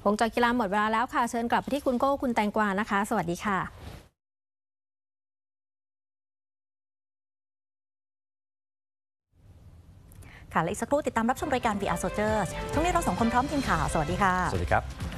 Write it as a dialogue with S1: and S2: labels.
S1: วงจรกีฬาหมดเวลาแล้วค่ะเชิญกลับไปที่คุณโก้คุณแตงกวานะคะสวัสดีค่ะ
S2: ค่ะและอีกสักครู่ติดตามรับชมรายการ VR Soldiers ช่วงนี้เราสองคนพร้อมทีมข่าวสวัสดีค่ะ
S3: สวัสดีครับ